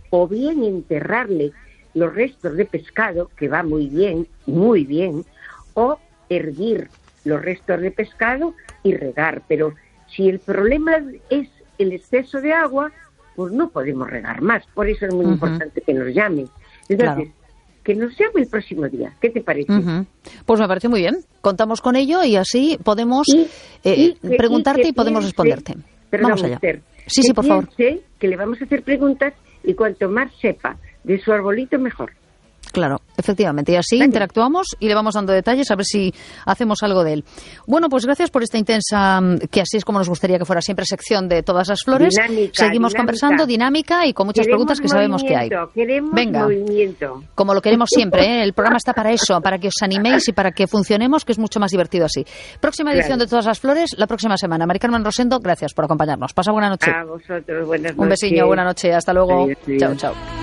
o bien enterrarle los restos de pescado, que va muy bien, o hervir los restos de pescado y regar. Pero si el problema es el exceso de agua, pues no podemos regar más. Por eso es muy importante que nos llamen. Entonces, que nos llame el próximo día. ¿Qué te parece? Pues me parece muy bien. Contamos con ello y así podemos preguntarte y podemos responderte. Vamos allá. Sí, por favor. Que le vamos a hacer preguntas y cuanto más sepa de su arbolito, mejor. Claro, efectivamente. Y así interactuamos y le vamos dando detalles a ver si hacemos algo de él. Bueno, pues gracias por esta intensa, que así es como nos gustaría que fuera siempre, sección de todas las flores. Seguimos conversando, dinámica y con muchas preguntas que sabemos que hay. Venga, movimiento. Como lo queremos siempre, ¿eh? El programa está para eso, para que os animéis y para que funcionemos, que es mucho más divertido así. Próxima edición de Todas las Flores, la próxima semana. Mari Carmen Rosendo, gracias por acompañarnos. Pasa buena noche. A vosotros, buenas noches. Un besiño, buena noche. Hasta luego. Adiós. Chao, chao.